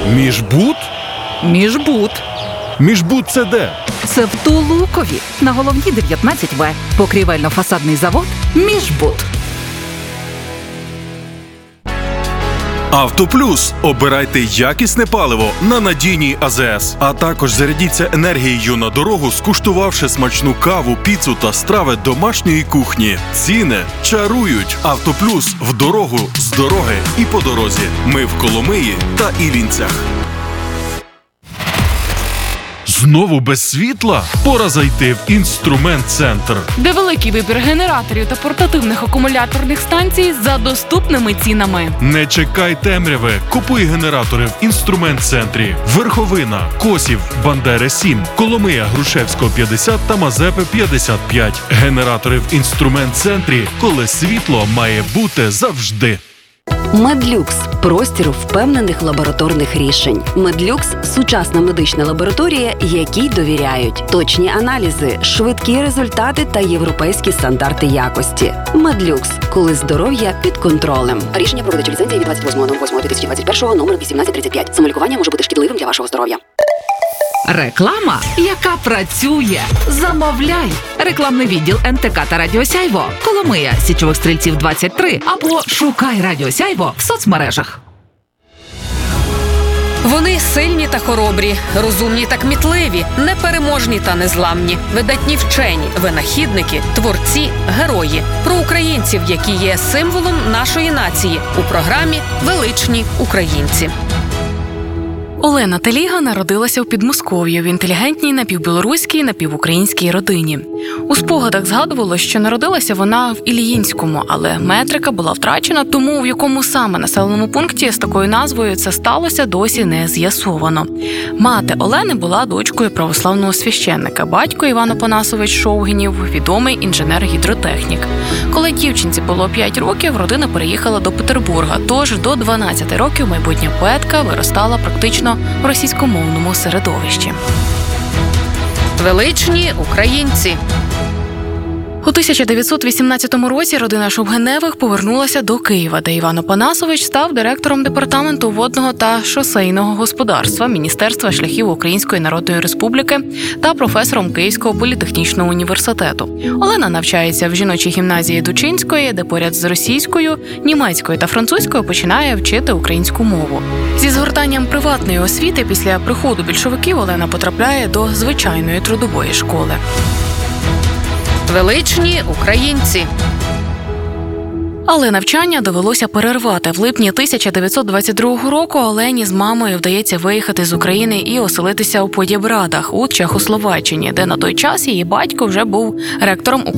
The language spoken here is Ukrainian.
Міжбуд? Міжбуд. Міжбуд це де? Це в Тулукові, на Головній 19В. Покрівельно-фасадний завод «Міжбуд». «Автоплюс» – обирайте якісне паливо на надійній АЗС. А також зарядіться енергією на дорогу, скуштувавши смачну каву, піцу та страви домашньої кухні. Ціни чарують. «Автоплюс» – в дорогу, з дороги і по дорозі. Ми в Коломиї та Іллінцях. Знову без світла? Пора зайти в «Інструмент-центр», де великий вибір генераторів та портативних акумуляторних станцій за доступними цінами. Не чекай темряви. Купуй генератори в «Інструмент-центрі». Верховина, Косів, Бандери 7, Коломия, Грушевського 50 та Мазепи 55. Генератори в «Інструмент-центрі», коли світло має бути завжди. Медлюкс – простір впевнених лабораторних рішень. Медлюкс – сучасна медична лабораторія, якій довіряють. Точні аналізи, швидкі результати та європейські стандарти якості. Медлюкс – коли здоров'я під контролем. Рішення про видачу ліцензії від 28.08.2021 номер 1835. Самолікування може бути шкідливим для вашого здоров'я. Реклама, яка працює. Замовляй. Рекламний відділ НТК та Радіо Сяйво. Коломия, Січових Стрільців 23. Або шукай Радіо Сяйво в соцмережах. Вони сильні та хоробрі, розумні та кмітливі, непереможні та незламні, видатні вчені, винахідники, творці, герої. Про українців, які є символом нашої нації у програмі «Величні українці». Олена Теліга народилася у Підмосков'ї в інтелігентній напівбілоруській, напівукраїнській родині. У спогадах згадувало, що народилася вона в Іллінському, але метрика була втрачена, тому в якому саме населеному пункті з такою назвою це сталося, досі не з'ясовано. Мати Олени була дочкою православного священника, батько Іван Опанасович Шовгінів, відомий інженер-гідротехнік. Коли дівчинці було 5 років, родина переїхала до Петербурга, тож до 12 років майбутня поетка виростала практично в російськомовному середовищі. Величні українці. У 1918 році родина Шовгеневих повернулася до Києва, де Іван Опанасович став директором департаменту водного та шосейного господарства Міністерства шляхів Української Народної Республіки та професором Київського політехнічного університету. Олена навчається в жіночій гімназії Дучинської, де поряд з російською, німецькою та французькою починає вчити українську мову. Зі згортанням приватної освіти після приходу більшовиків Олена потрапляє до звичайної трудової школи. Величні українці. Але навчання довелося перервати. В липні 1922 року Олені з мамою вдається виїхати з України і оселитися у Подєбрадах у Чехословаччині, де на той час її батько вже був ректором